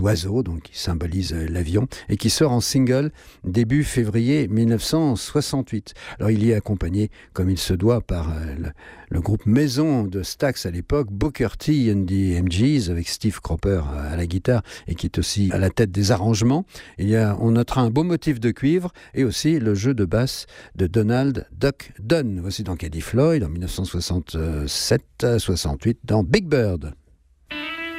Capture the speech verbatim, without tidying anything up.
oiseau, donc qui symbolise l'avion, et qui sort en single début février mille neuf cent soixante-huit. Alors il y est accompagné, comme il se doit, par le, le groupe maison de Stax à l'époque, Booker T and the M Gs, avec Steve Cropper à la guitare, et qui est aussi à la tête des arrangements. Il y a, on notera un beau motif de cuivre, et aussi le jeu de basse de Donald Duck Dunn. Voici donc Eddie Floyd en mille neuf cent soixante-sept soixante-huit dans Big Bird.